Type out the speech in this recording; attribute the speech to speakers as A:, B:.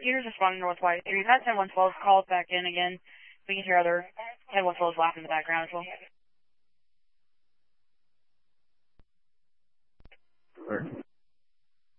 A: Peter's responding to North White. If you've had 10112, call us back in again. We can hear other 10112s laughing in the background as well.